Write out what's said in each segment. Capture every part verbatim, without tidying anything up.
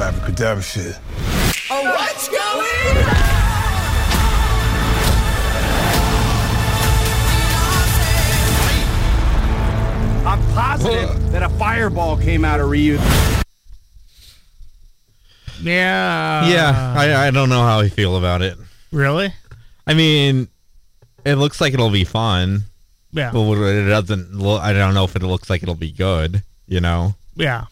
abracadabra shit. Oh, what's going on? I'm positive that a fireball came out of Ryu. Yeah. Yeah, I, I don't know how I feel about it. Really? I mean, it looks like it'll be fun. Yeah. But it doesn't look, I don't know if it looks like it'll be good, you know? Yeah.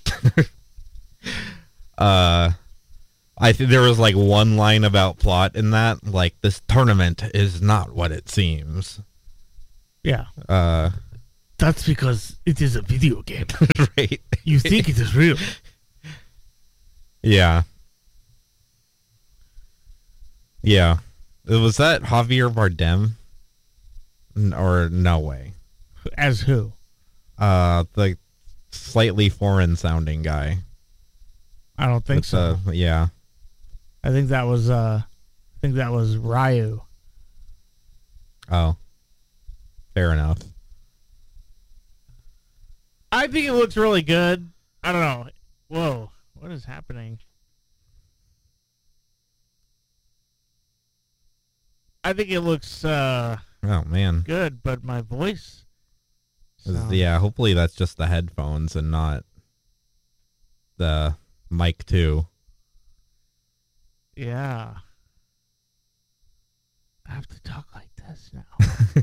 uh, I think there was like one line about plot in that, like, this tournament is not what it seems. Yeah. Uh, That's because it is a video game. Right. You think it is real. Yeah. Yeah. Was that Javier Bardem? N- Or no way? As who? Uh, the slightly foreign sounding guy. I don't think With so. the- yeah. I think that was uh I think that was Ryu. Oh. Fair enough. I think it looks really good. I don't know. Whoa, what is happening? I think it looks uh Oh, man. good, but my voice sounds- Yeah, hopefully that's just the headphones and not the mic too. Yeah. I have to talk like this now.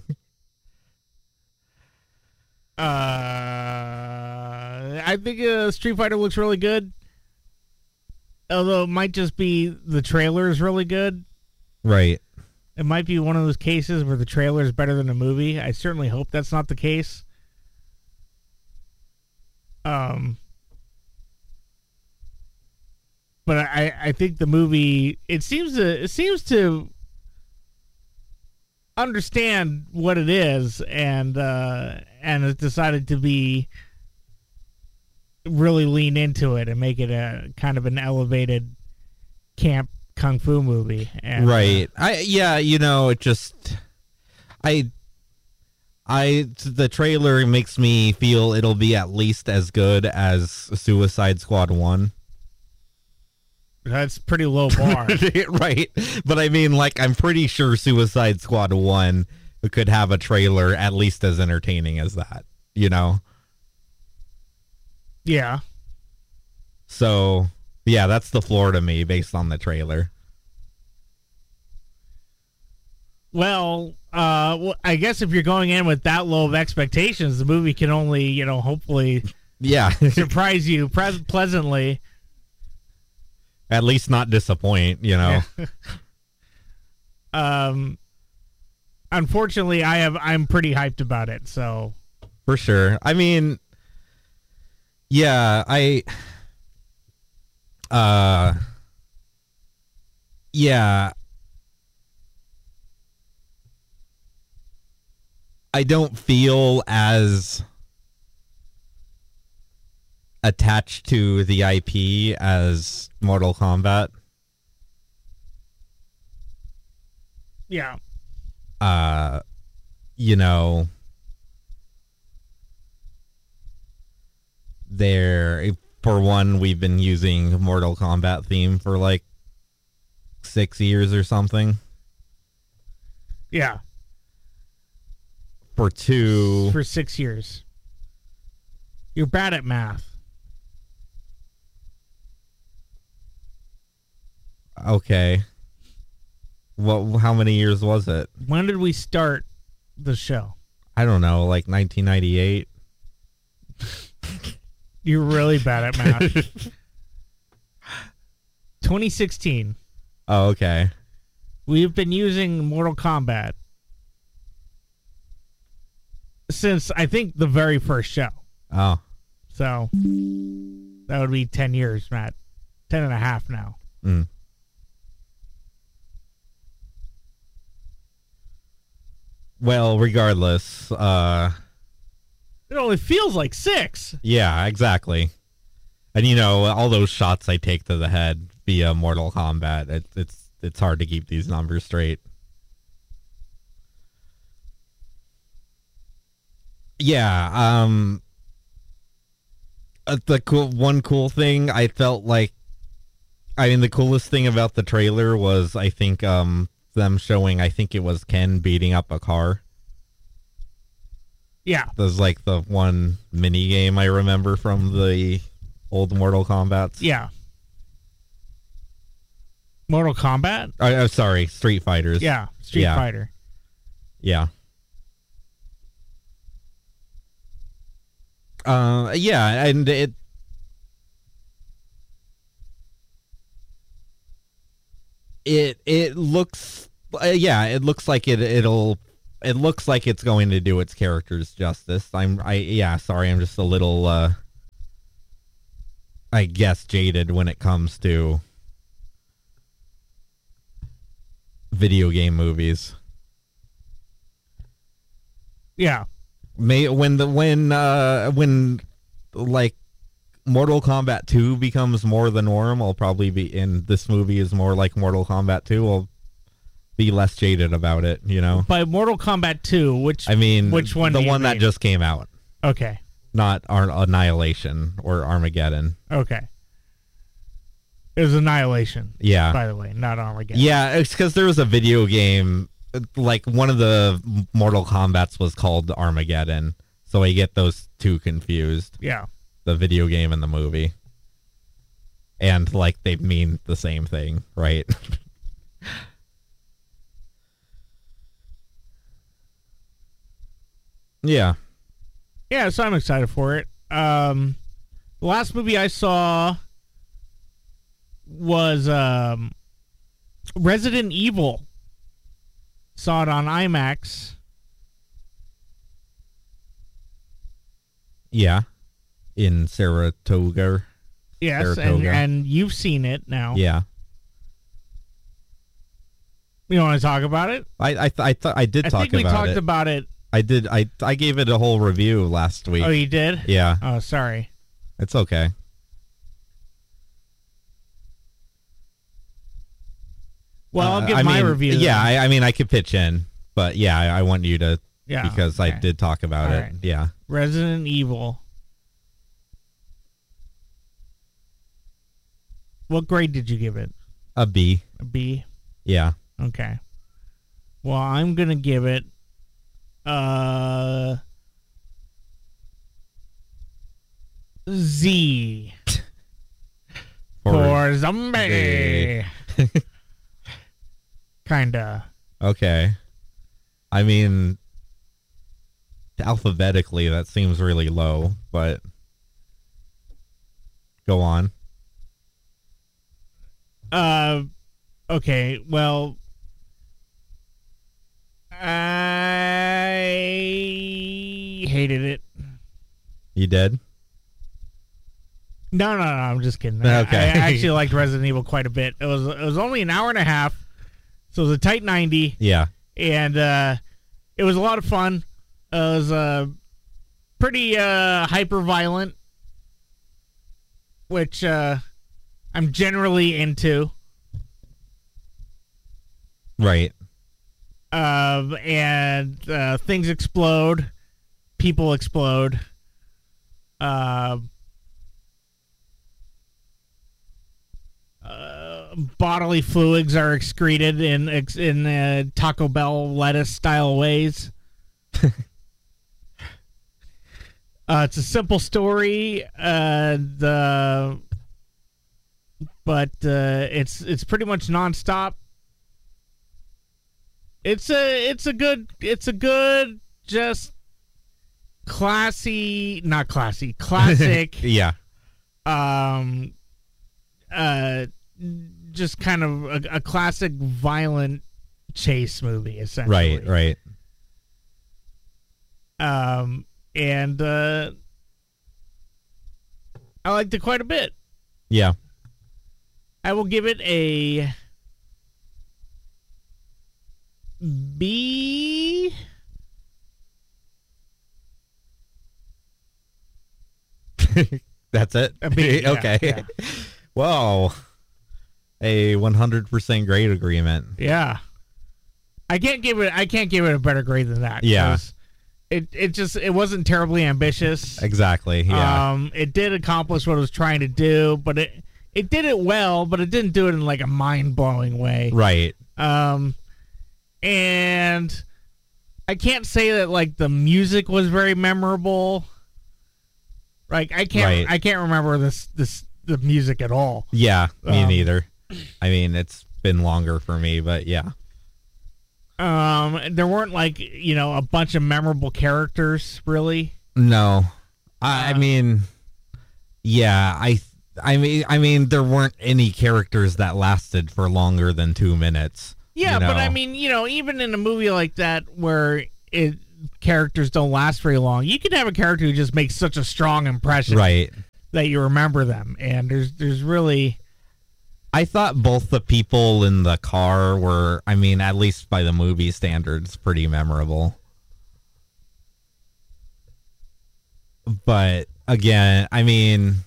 uh, I think uh, Street Fighter looks really good. Although it might just be the trailer is really good. Right. It might be one of those cases where the trailer is better than the movie. I certainly hope that's not the case. Um, but I, I think the movie it seems to it seems to understand what it is and uh, and has decided to be really lean into it and make it a kind of an elevated camp kung fu movie. And, Right. I yeah, you know, it just I I the trailer makes me feel it'll be at least as good as Suicide Squad one. That's pretty low bar. Right. But I mean, like, I'm pretty sure Suicide Squad one could have a trailer at least as entertaining as that, you know? Yeah. So, yeah, that's the floor to me based on the trailer. Well, uh, well, I guess if you're going in with that low of expectations, the movie can only, you know, hopefully Yeah. surprise you pre- pleasantly. At least not disappoint, you know? um, unfortunately, I have I'm pretty hyped about it. So For sure. I mean, yeah, I, uh, yeah, I don't feel as attached to the I P as Mortal Kombat. yeah, Uh, you know, there, for one, we've been using Mortal Kombat theme for like six years or something. yeah, For two, for six years. You're bad at math. okay. What? How many years was it? When did we start the show? I don't know, like nineteen ninety-eight. You're really bad at math. twenty sixteen. Oh, okay. We've been using Mortal Kombat since I think the very first show. Oh, So that would be ten years, Matt. Ten and a half now. mm. Well, regardless, uh, It only feels like six. yeah, exactly. And you know, all those shots I take to the head via Mortal Kombat, it, it's it's hard to keep these numbers straight. Yeah, um, uh, the cool one cool thing I felt like I mean, the coolest thing about the trailer was, I think, um, them showing, I think it was Ken beating up a car. Yeah. There's like the one mini game I remember from the old Mortal Kombat. Yeah. Mortal Kombat? Oh, oh, sorry, Street Fighters. Yeah, Street Yeah. Fighter. Yeah. Uh, yeah, and it. It it looks uh, yeah it looks like it it'll it looks like it's going to do its characters justice. I'm I yeah sorry I'm just a little uh I guess jaded when it comes to video game movies. Yeah. May when the when uh when like Mortal Kombat two becomes more the norm, I'll probably be in this movie is more like Mortal Kombat two. I'll be less jaded about it, you know. By Mortal Kombat two, which I mean, which one? The do you one that mean? just came out, Okay. not Ar- Annihilation or Armageddon. Okay. It was Annihilation. Yeah, By the way, not Armageddon. yeah, it's because there was a video game, like one of the Mortal Kombats was called Armageddon, so I get those two confused. Yeah. The video game and the movie. And, like, they mean the same thing, right? Yeah. Yeah, so I'm excited for it. Um, the last movie I saw was um, Resident Evil. Saw it on IMAX. Yeah. In Saratoga. Yes, and, Saratoga. and you've seen it now. Yeah. You want to talk about it? I I th- I, th- I did I talk think we about talked it. about it. I did. I I gave it a whole review last week. Oh, you did? Yeah. Oh, sorry. It's okay. Well, Uh, I'll give I my mean, review. Yeah, then. I, I mean, I could pitch in, but yeah, I, I want you to yeah, because I okay. did talk about All it. right. Yeah. Resident Evil. What grade did you give it? A B. A B? Yeah. Okay. Well, I'm going to give it uh Z for zombie. Kinda. Okay. I mean, alphabetically, that seems really low, but go on. Uh, okay. Well, I hated it. You did? No, no, no. I'm just kidding. I- Okay. I, actually liked Resident Evil quite a bit. It was it was only an hour and a half, so it was a tight ninety, Yeah. and uh, it was a lot of fun. Uh, it was uh, pretty uh, hyper violent, which uh, I'm generally into. Right. Uh, and uh, things explode, people explode. Uh, uh, bodily fluids are excreted in ex- in uh, Taco Bell lettuce style ways. uh, it's a simple story, uh, the but uh, it's it's pretty much nonstop. It's a it's a good it's a good just classy not classy classic Yeah. um uh just kind of a, a classic violent chase movie essentially. Right, right. Um and uh I liked it quite a bit. Yeah. I will give it a B. That's it? A B, yeah, okay. yeah. Whoa. A one hundred percent grade agreement. Yeah. I can't give it I can't give it a better grade than that. Yeah. 'cause It it just it wasn't terribly ambitious. Exactly. Yeah. Um it did accomplish what it was trying to do, but it it did it well, but it didn't do it in like a mind blowing way. Right. Um, and I can't say that like the music was very memorable. Like I can't, Right. I can't remember this this the music at all. Yeah, me Um, neither. I mean, it's been longer for me, but yeah. Um, there weren't like you know a bunch of memorable characters really. No, I, I Uh, mean, yeah, I, I mean, I mean, there weren't any characters that lasted for longer than two minutes. Yeah, you but know? I mean, you know, even in a movie like that where it characters don't last very long, you can have a character who just makes such a strong impression Right. that you remember them. And there's there's really I thought both the people in the car were, I mean, at least by the movie standards, pretty memorable. But again, I mean,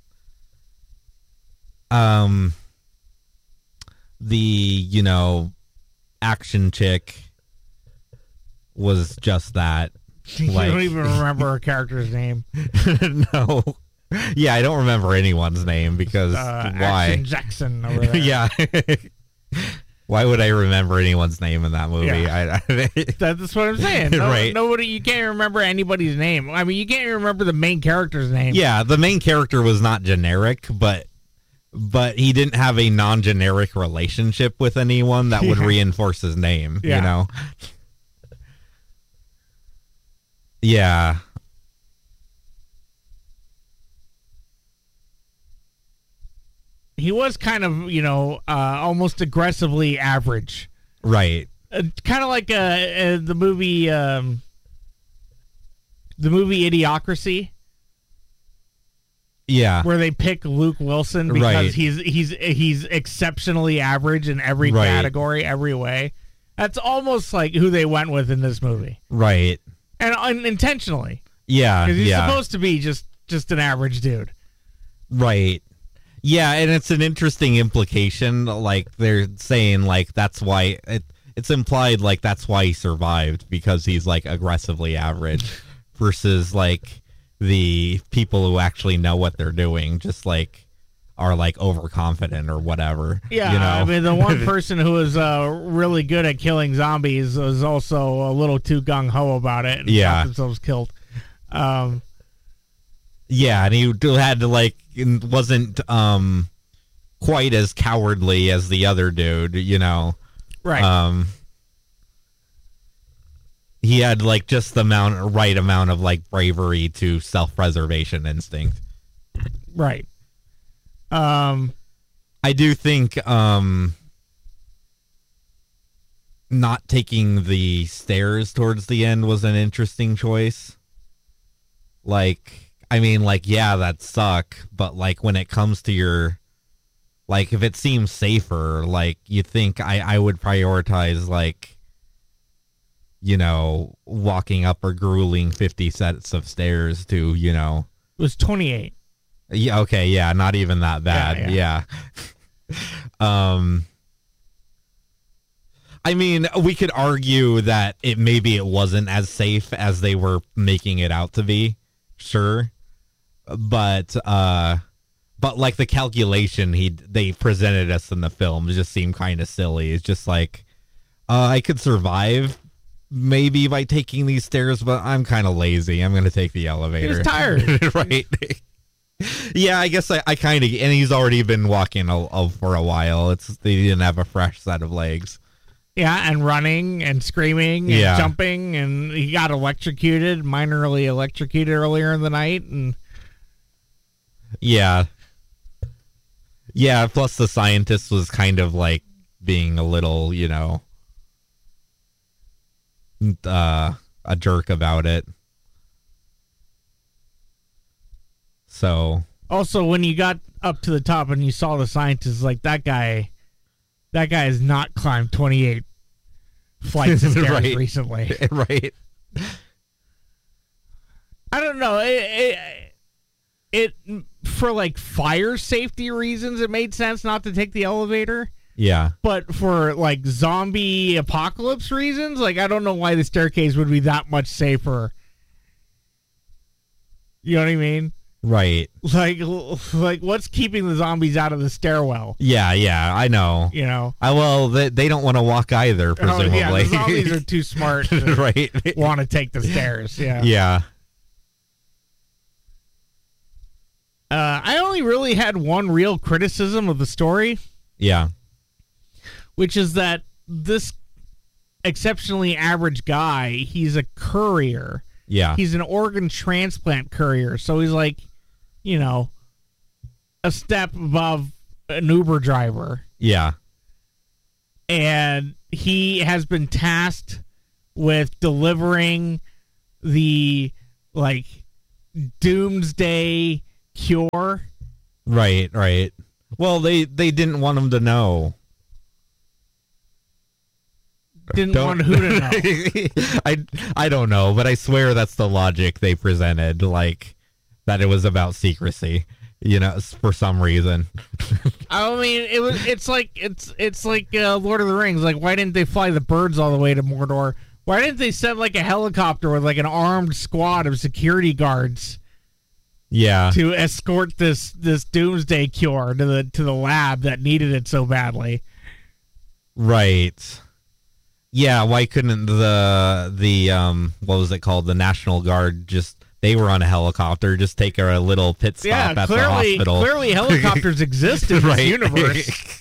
um, the, you know, action chick was just that. you Like- don't even remember a character's name. No. Yeah, I don't remember anyone's name because Uh, why? Action Jackson over there. Yeah. Why would I remember anyone's name in that movie? Yeah. I, I, That's what I'm saying. No, Right. Nobody, you can't remember anybody's name. I mean, you can't even remember the main character's name. yeah, the main character was not generic, but but he didn't have a non-generic relationship with anyone that would Yeah. reinforce his name. Yeah. You know. Yeah. He was kind of, you know, uh, almost aggressively average. Right. Uh, kind of like uh, uh, the movie, um, the movie Idiocracy, Yeah. where they pick Luke Wilson because Right. he's he's he's exceptionally average in every Right. category, every way. That's almost like who they went with in this movie, Right. and unintentionally, Yeah. because he's yeah. supposed to be just just an average dude. Right. Yeah, and it's an interesting implication. Like they're saying, like that's why it, it's implied, like that's why he survived because he's like aggressively average, versus like the people who actually know what they're doing, just like are like overconfident or whatever. Yeah, you know? I mean, the one person who was uh, really good at killing zombies was also a little too gung ho about it and Yeah. got themselves killed. Um, Yeah, and he had to like wasn't um quite as cowardly as the other dude, you know. right. Um, he had like just the amount, right amount of like bravery to self-preservation instinct. right. Um, I do think um, not taking the stairs towards the end was an interesting choice. Like, I mean, like, yeah, that suck, but like when it comes to your, like, if it seems safer, like, you think I, I would prioritize, like, you know, walking up or grueling fifty sets of stairs to, you know. it was twenty-eight. Yeah, okay, yeah, not even that bad. Yeah, Yeah. um I mean, we could argue that it maybe it wasn't as safe as they were making it out to be. Sure. But uh but like the calculation he they presented us in the film just seemed kind of silly. It's just like uh I could survive maybe by taking these stairs, but I'm kind of lazy. I'm going to take the elevator. He was tired. Right. Yeah, I guess I, I kind of, and he's already been walking a, a, for a while. It's they didn't have a fresh set of legs. Yeah, and running and screaming and Yeah. jumping, and he got electrocuted, minorly electrocuted earlier in the night, and Yeah, yeah. Plus, the scientist was kind of like being a little, you know, uh, a jerk about it. So also when you got up to the top and you saw the scientist, like that guy, that guy has not climbed twenty-eight flights of stairs Right. recently. right. I don't know. It, it, it for like fire safety reasons, it made sense not to take the elevator. Yeah. But for like zombie apocalypse reasons, like I don't know why the staircase would be that much safer. You know what I mean? Right. Like, like what's keeping the zombies out of the stairwell? Yeah, yeah, I know. You know. I well, they, they don't want to walk either, presumably. Oh, yeah, the zombies are too smart to right. want to take the stairs. Yeah. Yeah. Uh, I only really had one real criticism of the story, Yeah. which is that this exceptionally average guy, he's a courier. Yeah. He's an organ transplant courier. So he's like, you know, a step above an Uber driver. Yeah. And he has been tasked with delivering the, like, doomsday cure. Right, right. Well, they, they didn't want him to know. Didn't Don't- want who to know. I, I don't know, but I swear that's the logic they presented, like, that it was about secrecy, you know, for some reason. I mean, it was. It's like it's it's like uh, Lord of the Rings. Like, why didn't they fly the birds all the way to Mordor? Why didn't they send like a helicopter with like an armed squad of security guards Yeah. to escort this this doomsday cure to the to the lab that needed it so badly? Right. Yeah, why couldn't the the um what was it called? The National Guard just they were on a helicopter, just take a little pit stop Yeah, at clearly, the hospital. clearly helicopters exist in Right. this universe.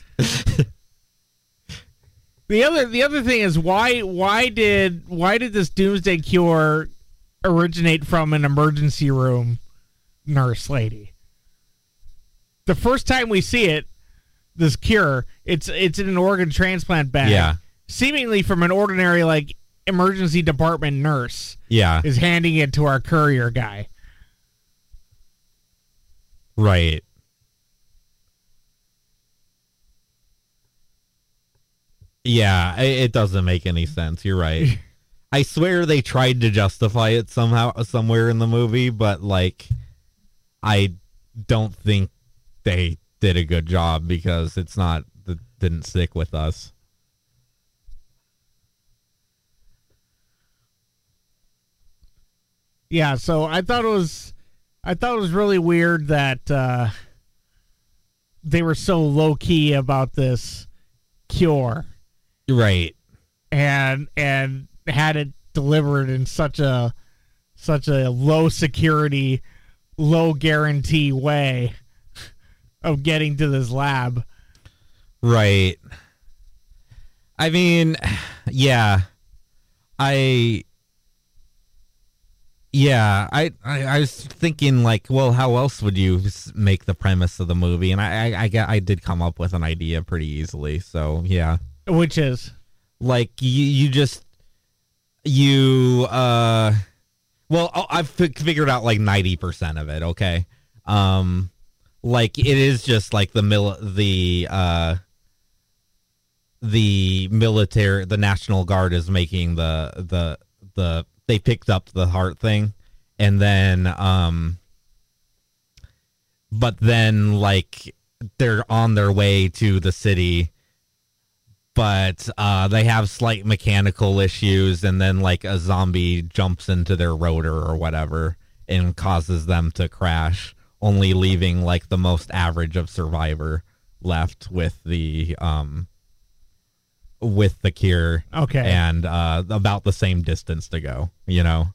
The other the other thing is why why did why did this doomsday cure originate from an emergency room nurse lady? The first time we see it, this cure, it's it's in an organ transplant bag. Yeah. Seemingly from an ordinary like emergency department nurse Yeah. is handing it to our courier guy. Right. Yeah, it, it doesn't make any sense. You're right. I swear they tried to justify it somehow, somewhere in the movie, but like, I don't think they did a good job because it's not, it didn't stick with us. Yeah, so I thought it was, I thought it was really weird that uh, they were so low key about this cure, Right. and and had it delivered in such a such a low security, low guarantee way of getting to this lab. Right. I mean, yeah. I Yeah, I, I I was thinking like, well, how else would you s- make the premise of the movie? And I I I, got- I did come up with an idea pretty easily. So, yeah. Which is Like you you just you uh well, I- I've fi- figured out like ninety percent of it, okay? Um like it is just like the mil- the uh the military, the National Guard is making the the the they picked up the heart thing, and then um but then like they're on their way to the city, but uh they have slight mechanical issues, and then like a zombie jumps into their rotor or whatever and causes them to crash, only leaving like the most average of survivor left with the um with the cure. Okay. And uh about the same distance to go, you know.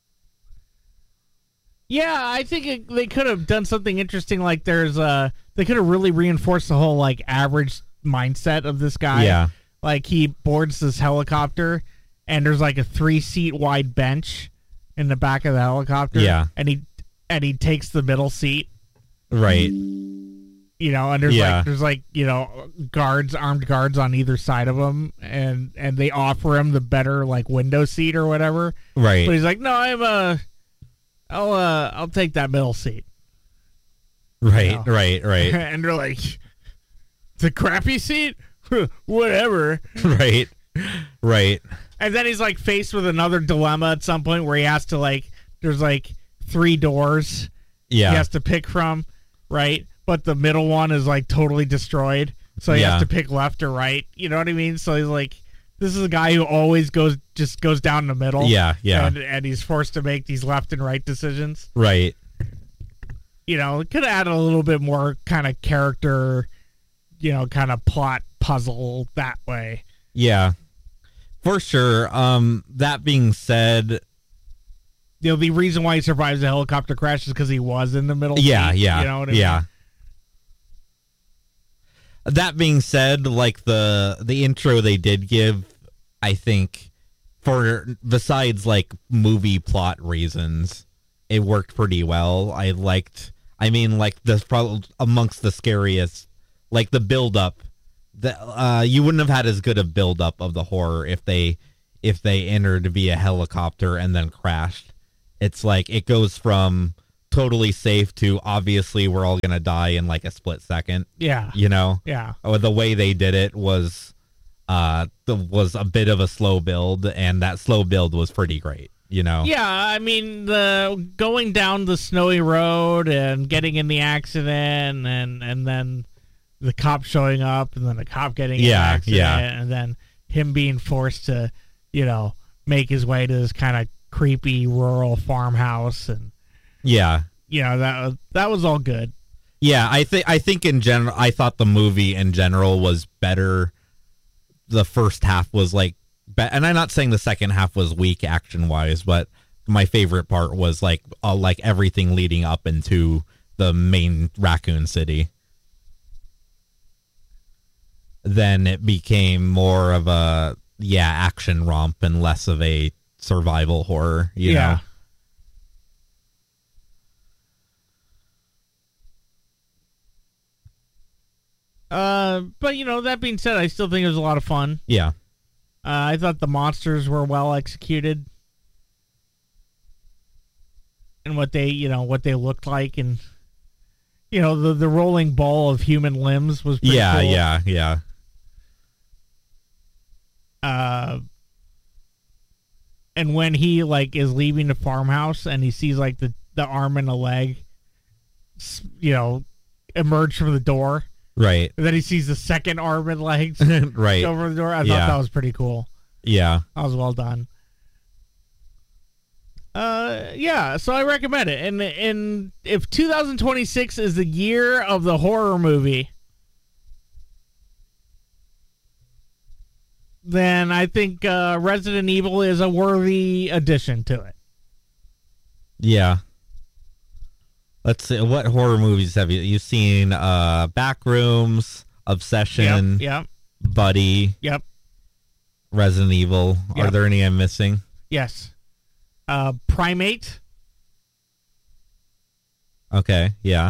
Yeah, I think it, they could have done something interesting. Like there's uh they could have really reinforced the whole like average mindset of this guy. Yeah. Like he boards this helicopter and there's like a three seat wide bench in the back of the helicopter. Yeah. And he and he takes the middle seat, Right. you know, and there's Yeah. like there's like, you know, guards, armed guards on either side of him, and and they offer him the better like window seat or whatever. Right. But he's like, "No, I'm uh I'll uh I'll take that middle seat." Right, know. right, right. And they're like, "The crappy seat? Whatever." Right. Right. And then he's like faced with another dilemma at some point where he has to like, there's like three doors Yeah. he has to pick from, right? But the middle one is like totally destroyed, so he Yeah. has to pick left or right. You know what I mean? So he's like, this is a guy who always goes just goes down the middle. Yeah, yeah. And, and he's forced to make these left and right decisions. Right. You know, it could have added a little bit more kind of character, you know, kind of plot puzzle that way. Yeah, for sure. Um, that being said, You know, the reason why he survives the helicopter crash is because he was in the middle. yeah, seat, yeah, you know what I yeah. mean? That being said, like the the intro they did give, I think, for besides like movie plot reasons, it worked pretty well. I liked. I mean, like this probably amongst the scariest, like the build up. The uh, you wouldn't have had as good a build up of the horror if they if they entered via helicopter and then crashed. It's like it goes from totally safe to obviously we're all gonna die in like a split second. Yeah. You know. Yeah. Or the way they did it was uh the, was a bit of a slow build, and that slow build was pretty great. You know. Yeah, I mean, the going down the snowy road and getting in the accident, and and then the cop showing up, and then the cop getting in Yeah, the accident, yeah. and then him being forced to, you know, make his way to this kind of creepy rural farmhouse, and Yeah. you know that was, that was all good. Yeah, I think I think in general, I thought the movie in general was better. The first half was like, be- and I'm not saying the second half was weak action wise, but my favorite part was like, uh, like everything leading up into the main Raccoon City. Then it became more of a yeah action romp and less of a survival horror. You yeah. know. Uh, but you know, that being said, I still think it was a lot of fun. Yeah. Uh, I thought the monsters were well executed, and what they, you know, what they looked like, and you know, the the rolling ball of human limbs was pretty Yeah. cool. Yeah. Yeah. Uh, and when he like is leaving the farmhouse and he sees like the the arm and the leg, s- you know, emerge from the door. Right. And then he sees the second arm and legs Right. go over the door. I thought Yeah. that was pretty cool. Yeah. That was well done. Uh, yeah, so I recommend it. And and if two thousand twenty-six is the year of the horror movie, then I think uh, Resident Evil is a worthy addition to it. Yeah. Let's see. What horror movies have you you've seen? Uh, Backrooms, Obsession, Yep, yep, Buddy, yep, Resident Evil. Are Yep. there any I'm missing? yes. Uh, Primate. Okay. Yeah.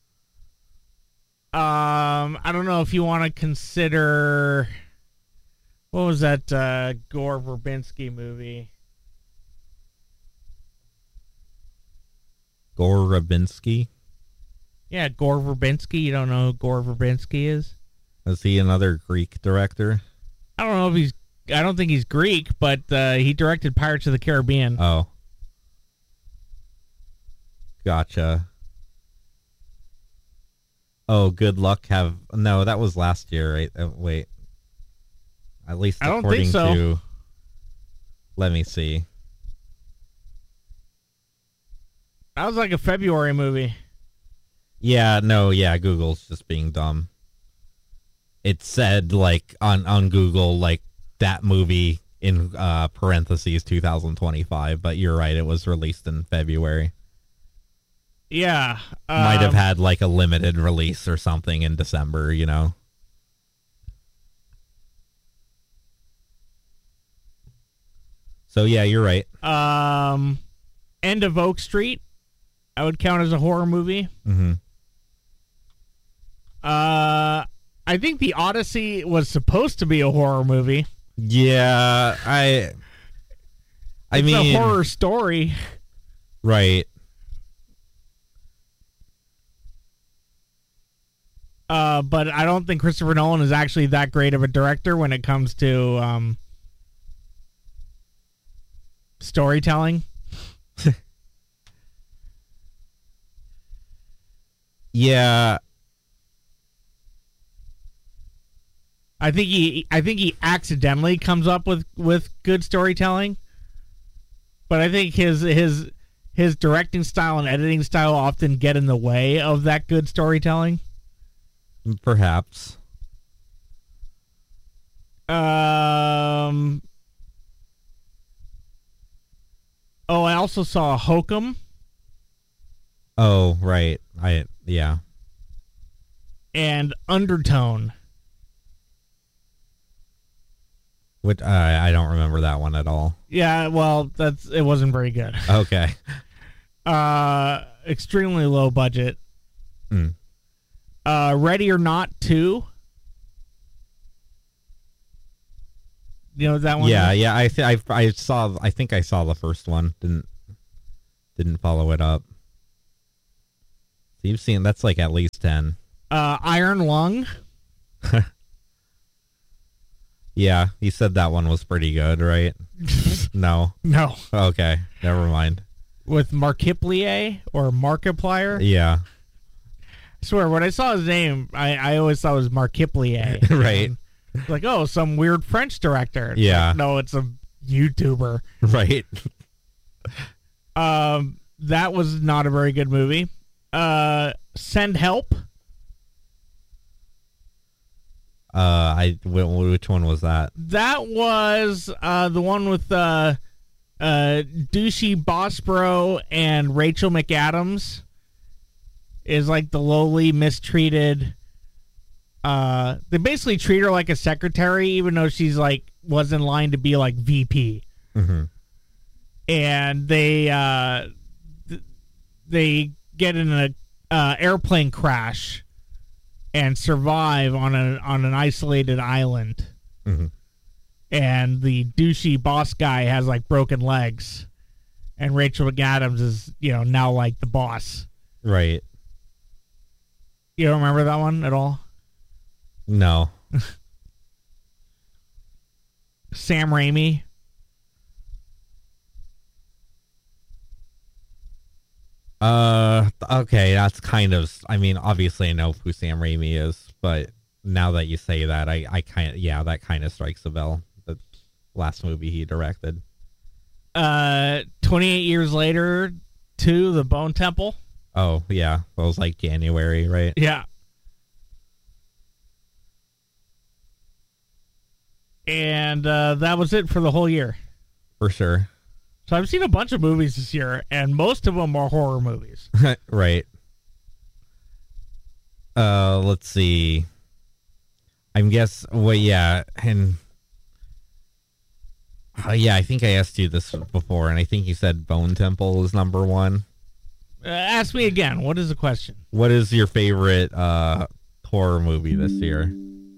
Um, I don't know if you want to consider, what was that uh, Gore Verbinski movie? Gore Rabinski. Yeah, Gore Verbinski. You don't know who Gore Verbinski is? Is he another Greek director? I don't know if he's. I don't think he's Greek, but uh, he directed Pirates of the Caribbean. Oh. Gotcha. Oh, Good Luck have no. That was last year, right? Uh, wait. At least I don't according think so. to. Let me see. That was like a February movie. Yeah, no, yeah, Google's just being dumb. It said like on on Google like that movie in uh, parentheses two thousand twenty-five, but you're right, it was released in February. Yeah, Might have um, had like a limited release or something in December, you know. So yeah, you're right. Um, End of Oak Street. I would count as a horror movie. Mm-hmm. Uh, I think The Odyssey was supposed to be a horror movie. Yeah, I. I It's mean, a horror story. right? Uh, but I don't think Christopher Nolan is actually that great of a director when it comes to um, storytelling. Yeah, I think he, I think he accidentally comes up with, with good storytelling, but I think his his his directing style and editing style often get in the way of that good storytelling. Perhaps. Um. Oh, I also saw Hokum. Oh, right. I yeah. And Undertone. Which uh, I don't remember that one at all. Yeah, well, that's it wasn't very good. Okay. Uh, extremely low budget. Mm. Uh, Ready or Not two. You know that one? Yeah, yeah. I th- I I saw. I think I saw the first one. Didn't didn't follow it up. So you've seen that's like at least ten. Uh, Iron Lung. Yeah, you said that one was pretty good, right? No. No. Okay, never mind. With Markiplier or Markiplier. Yeah. I swear, when I saw his name, I, I always thought it was Markiplier. Right. It's like, oh, some weird French director. It's Yeah. like, no, it's a YouTuber. Right. Um, that was not a very good movie. Uh, Send Help. Uh, I wh- which one was that? That was uh the one with uh, uh douchey boss bro and Rachel McAdams. Is like the lowly, mistreated. Uh, they basically treat her like a secretary, even though she's like was in line to be like V P. Mm-hmm. And they uh, th- they get in a uh, airplane crash and survive on a on an isolated island. Mm-hmm. And the douchey boss guy has like broken legs, and Rachel McAdams is you know now like the boss. Right. You don't remember that one at all? No. Sam Raimi. Uh, okay, that's kind of. I mean, obviously, I know who Sam Raimi is, but now that you say that, I, I kind of, yeah, that kind of strikes a bell. The last movie he directed. Uh, twenty-eight years later, to the Bone Temple. Oh yeah, that was like January, right? Yeah. And uh, that was it for the whole year. For sure. So I've seen a bunch of movies this year, and most of them are horror movies. Right. Uh, let's see. I'm guess. Well, yeah, and uh, yeah, I think I asked you this before, and I think you said Bone Temple is number one. Uh, ask me again. What is the question? What is your favorite uh horror movie this year?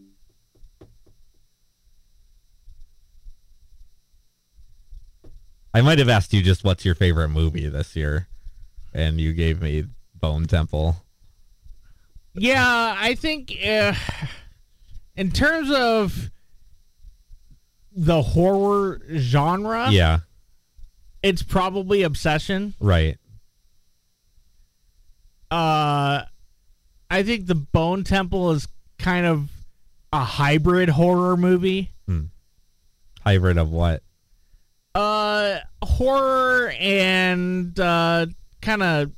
I might have asked you just what's your favorite movie this year, and you gave me Bone Temple. Yeah, I think uh, in terms of the horror genre, Yeah, it's probably Obsession. right. Uh, I think the Bone Temple is kind of a hybrid horror movie. Hmm. Hybrid of what? Uh, horror and uh, kind of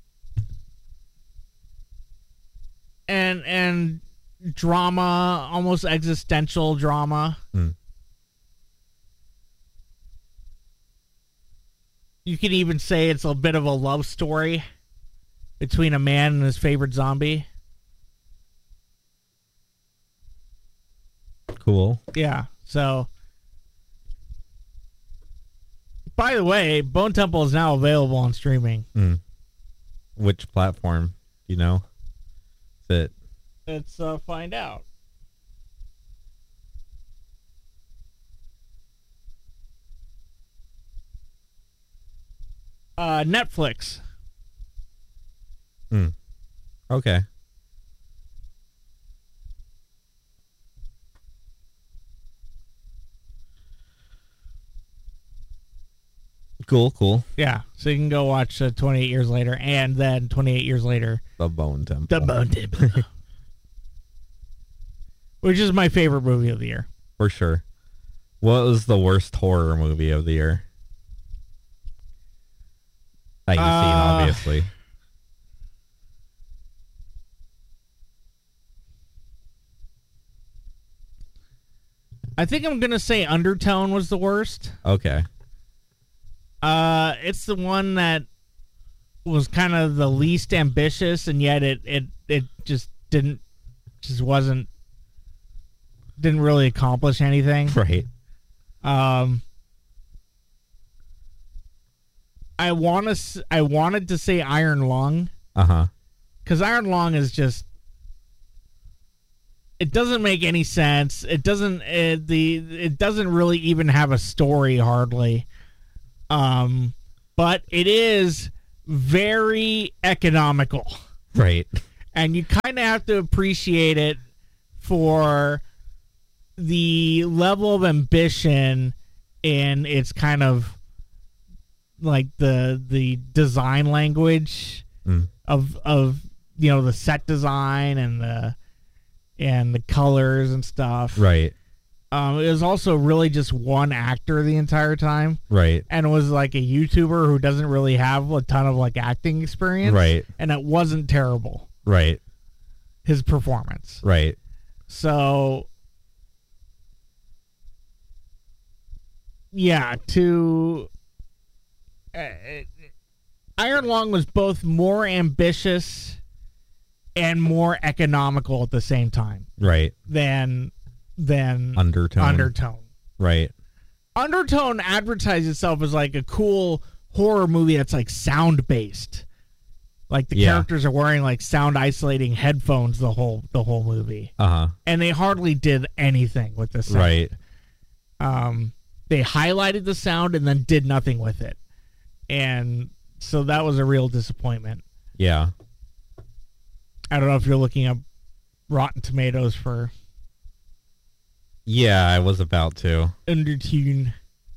and and drama, almost existential drama. Hmm. You could even say it's a bit of a love story between a man and his favorite zombie. Cool. Yeah, so. By the way, Bone Temple is now available on streaming. Hmm. Which platform? Do you know? Is it? Let's uh, find out. Uh, Netflix. Hmm. Okay. Cool, cool. Yeah, so you can go watch uh, twenty-eight years later, and then twenty-eight years later, The Bone Temple. The Bone Temple, which is my favorite movie of the year. For sure. What was the worst horror movie of the year? that you've Uh, seen, obviously. I think I'm gonna say Undertone was the worst. Okay. Uh, it's the one that was kind of the least ambitious, and yet it it it just didn't, just wasn't, didn't really accomplish anything. Right. Um, I want to. I wanted to say Iron Lung, Uh huh. because Iron Lung is just. It doesn't make any sense. It doesn't. It, the it doesn't really even have a story hardly. Um, but it is very economical, Right. and you kind of have to appreciate it for the level of ambition in its kind of like the the design language Mm. of of you know the set design and the and the colors and stuff. Right. Um, it was also really just one actor the entire time, Right. and it was like a YouTuber who doesn't really have a ton of like acting experience. Right. And it wasn't terrible, Right. his performance. Right. So yeah, to uh, Iron Lung was both more ambitious and more economical at the same time Right. than than Undertone. Undertone. Right. Undertone advertised itself as like a cool horror movie that's like sound based. Like the Yeah. characters are wearing like sound isolating headphones the whole the whole movie. Uh huh. And they hardly did anything with the sound. Right. Um they highlighted the sound and then did nothing with it. And so that was a real disappointment. Yeah. I don't know if you're looking up Rotten Tomatoes for Yeah, I was about to. Undertone.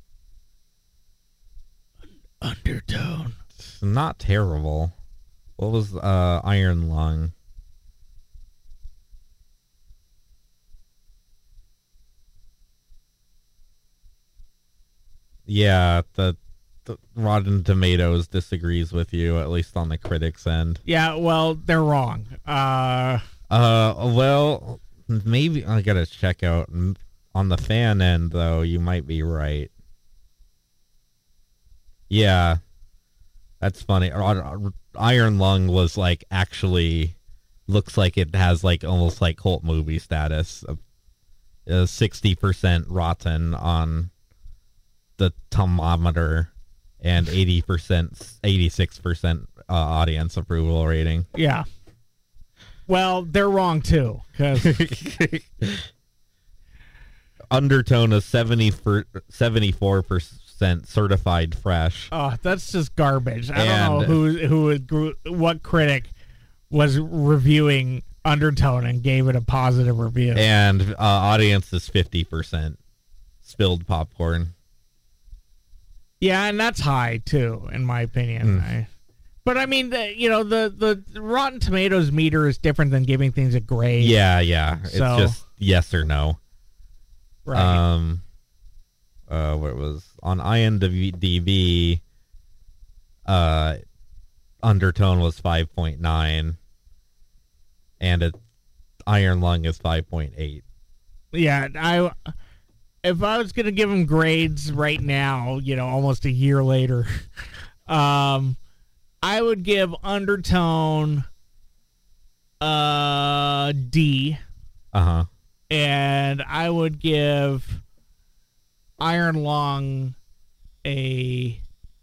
Undertone. It's not terrible. What was uh Iron Lung? Yeah, the, the Rotten Tomatoes disagrees with you, at least on the critics' end. Yeah, well, they're wrong. Uh, Uh, well, maybe I gotta check out on the fan end, though. You might be right. Yeah, that's funny. Iron Lung was like actually looks like it has like almost like cult movie status. Uh, sixty percent rotten on the tomometer and eighty percent, eighty-six percent uh, audience approval rating. yeah. Well, they're wrong too, because Undertone is seventy for seventy-four percent certified fresh. oh, that's just garbage. I And- don't know who who would gr- what critic was reviewing Undertone and gave it a positive review. And uh, audience is fifty percent spilled popcorn. Yeah, and that's high too, in my opinion. Mm. I, but I mean, the, you know, the the Rotten Tomatoes meter is different than giving things a grade. Yeah, yeah. It's So- just yes or no. right. Um, uh, what was on IMDb? Uh, Undertone was five point nine, and it, Iron Lung is five point eight. Yeah, I if I was gonna give them grades right now, you know, almost a year later, um, I would give Undertone uh D, Uh huh. and I would give Iron Lung a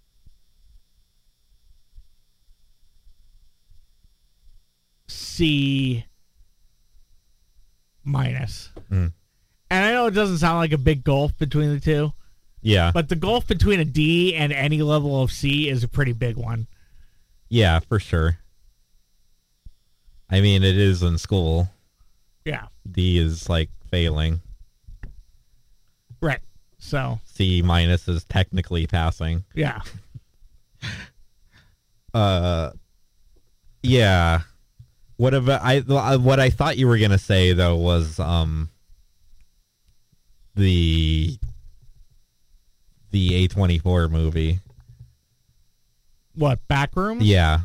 C minus. Mm. And I know it doesn't sound like a big gulf between the two, Yeah. but the gulf between a D and any level of C is a pretty big one. Yeah, for sure. I mean, it is in school. Yeah, D is like failing. right. So, C minus is technically passing. yeah. Uh, yeah. What about I? What I thought you were gonna say though was um the the A twenty-four movie. What, Backrooms? Yeah.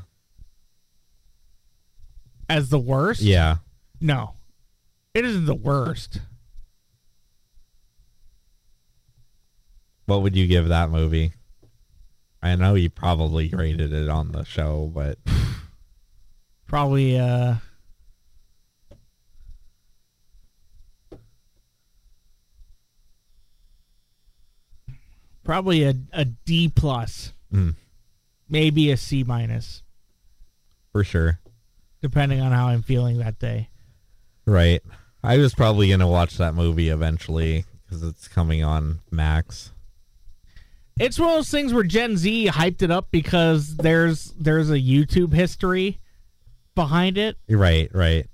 As the worst? Yeah. No. It isn't the worst. What would you give that movie? I know you probably rated it on the show, but Probably, uh... Probably a, a D plus. mm, Maybe a C minus. for sure. Depending on how I'm feeling that day. Right. I was probably going to watch that movie eventually because it's coming on Max. It's one of those things where Gen Z hyped it up because there's there's a YouTube history behind it. Right, right.